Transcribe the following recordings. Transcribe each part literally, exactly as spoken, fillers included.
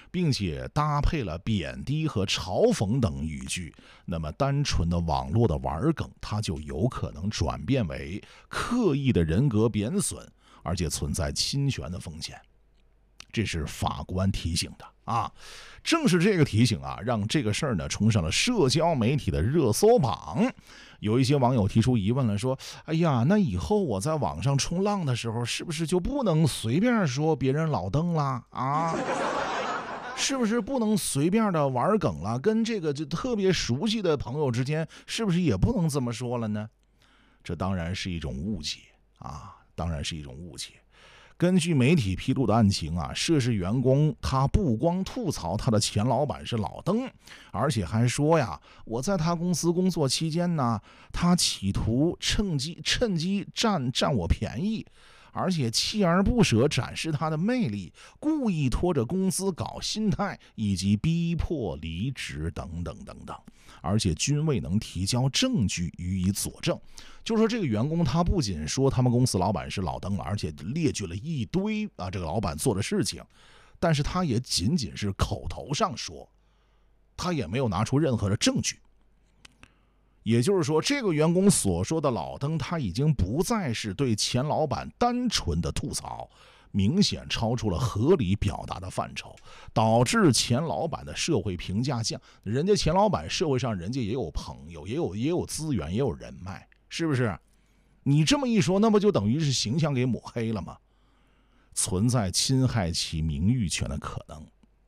并且搭配了贬低和嘲讽等语句，那么单纯的网络的玩梗，它就有可能转变为刻意的人格贬损，而且存在侵权的风险。这是法官提醒的啊，正是这个提醒啊，让这个事儿呢冲上了社交媒体的热搜榜。有一些网友提出疑问了，说：“哎呀，那以后我在网上冲浪的时候，是不是就不能随便说别人老登啦？啊？是不是不能随便的玩梗了？跟这个就特别熟悉的朋友之间，是不是也不能这么说了呢？”这当然是一种误解啊，当然是一种误解。根据媒体披露的案情啊，涉事员工他不光吐槽他的前老板是老登，而且还说呀，我在他公司工作期间呢，他企图趁机趁机占占我便宜，而且锲而不舍展示他的魅力，故意拖着工资搞心态，以及逼迫离职等等等等，而且均未能提交证据予以佐证。就是说这个员工他不仅说他们公司老板是老登了，而且列举了一堆啊这个老板做的事情，但是他也仅仅是口头上说，他也没有拿出任何的证据。也就是说，这个员工所说的老登，他已经不再是对前老板单纯的吐槽，明显超出了合理表达的范畴，导致前老板的社会评价降。人家前老板社会上人家也有朋友，也有也有资源，也有人脉，是不是？你这么一说，那不就等于是形象给抹黑了吗？存在侵害其名誉权的可能。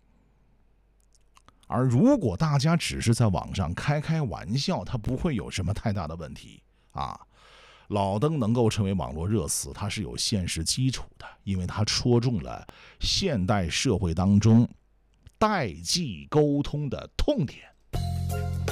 而如果大家只是在网上开开玩笑，它不会有什么太大的问题啊。老登能够成为网络热词，它是有现实基础的，因为它戳中了现代社会当中代际沟通的痛点。